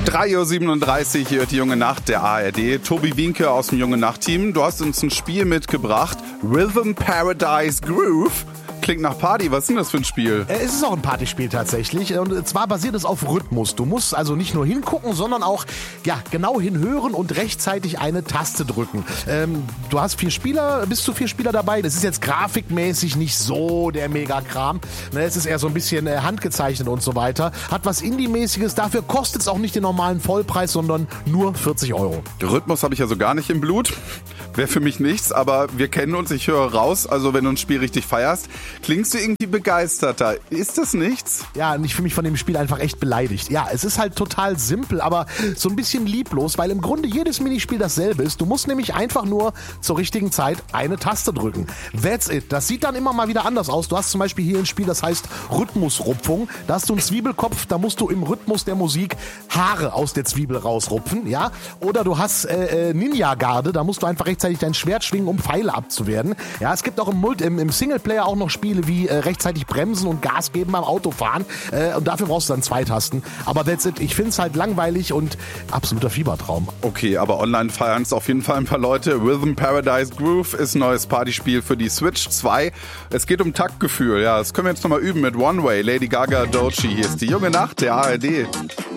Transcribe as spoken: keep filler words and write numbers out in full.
drei Uhr siebenunddreißig, hier hört die Junge Nacht, der A R D. Tobi Wienke aus dem Junge Nacht-Team. Du hast uns ein Spiel mitgebracht. Rhythm Paradise Groove. Klingt nach Party. Was ist denn das für ein Spiel? Es ist auch ein Partyspiel tatsächlich. Und zwar basiert es auf Rhythmus. Du musst also nicht nur hingucken, sondern auch ja, genau hinhören und rechtzeitig eine Taste drücken. Ähm, du hast vier Spieler, bis zu vier Spieler dabei. Das ist jetzt grafikmäßig nicht so der Mega-Kram. Ne, es ist eher so ein bisschen äh, handgezeichnet und so weiter. Hat was Indie-mäßiges. Dafür kostet es auch nicht den normalen Vollpreis, sondern nur vierzig Euro. Rhythmus habe ich also gar nicht im Blut. Wäre für mich nichts, aber wir kennen uns, ich höre raus, also wenn du ein Spiel richtig feierst, klingst du irgendwie begeisterter. Ist das nichts? Ja, und ich fühle mich von dem Spiel einfach echt beleidigt. Ja, es ist halt total simpel, aber so ein bisschen lieblos, weil im Grunde jedes Minispiel dasselbe ist. Du musst nämlich einfach nur zur richtigen Zeit eine Taste drücken. That's it. Das sieht dann immer mal wieder anders aus. Du hast zum Beispiel hier ein Spiel, das heißt Rhythmusrupfung. Da hast du einen Zwiebelkopf, da musst du im Rhythmus der Musik Haare aus der Zwiebel rausrupfen, ja? Oder du hast äh, Ninja-Garde, da musst du einfach rechtzeitig dein Schwert schwingen, um Pfeile abzuwehren. Ja, es gibt auch im, Multi- im, im Singleplayer auch noch Spiele wie äh, rechtzeitig bremsen und Gas geben beim Autofahren. Äh, und dafür brauchst du dann zwei Tasten. Aber that's it. Ich finde es halt langweilig und absoluter Fiebertraum. Okay, aber online feiern es auf jeden Fall ein paar Leute. Rhythm Paradise Groove ist ein neues Partyspiel für die Switch zwei. Es geht um Taktgefühl. Ja, das können wir jetzt nochmal üben mit One Way, Lady Gaga, Doechii. Hier ist die Junge Nacht, der A R D.